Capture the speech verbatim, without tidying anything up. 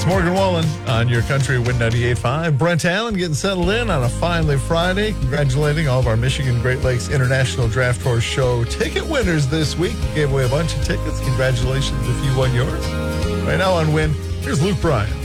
Morgan Wallen on your country Win ninety-eight point five. Brent Allen getting settled in on a finally Friday. Congratulating all of our Michigan Great Lakes International Draft Horse Show ticket winners this week. We gave away a bunch of tickets. Congratulations if you won yours. Right now on Win, here's Luke Bryan.